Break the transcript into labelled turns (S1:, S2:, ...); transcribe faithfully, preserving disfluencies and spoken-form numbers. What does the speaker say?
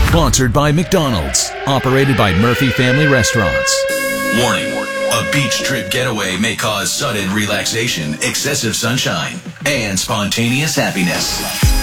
S1: Sponsored by McDonald's. Operated by Murphy Family Restaurants.
S2: Warning. A beach trip getaway may cause sudden relaxation, excessive sunshine, and spontaneous happiness.